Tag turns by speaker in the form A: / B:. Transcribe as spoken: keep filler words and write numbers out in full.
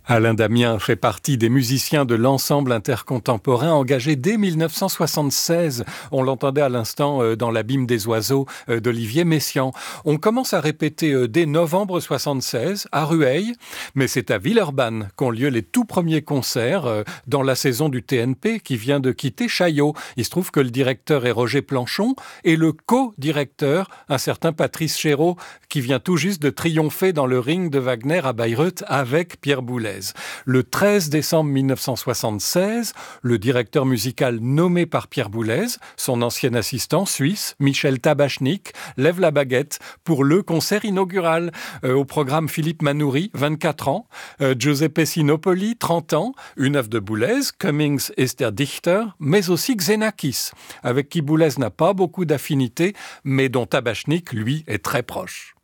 A: Alain Damien fait partie des musiciens de l'ensemble intercontemporain engagé dès mille neuf cent soixante-seize. On l'entendait à l'instant dans l'Abîme des oiseaux d'Olivier Messiaen. On commence à répéter dès novembre soixante-seize à Rueil, mais c'est à Villeurbanne qu'ont lieu les tout premiers concerts dans la saison du T N P qui vient de quitter Chaillot. Il se trouve que le directeur est Roger Planchon et le co-directeur, un certain Patrice Chéreau, qui vient tout juste de triompher dans le ring de Wagner à Bayreuth avec Pierre Boulez. Le treize décembre mille neuf cent soixante-seize, le directeur musical nommé par Pierre Boulez, son ancien assistant suisse, Michel Tabachnik, lève la baguette pour le concert inaugural. Euh, au programme Philippe Manoury, vingt-quatre ans, euh, Giuseppe Sinopoli, trente ans, une œuvre de Boulez, Cummings ist der Dichter, mais aussi Xenakis, avec qui Boulez n'a pas beaucoup d'affinité, mais dont Tabachnik, lui, est très proche.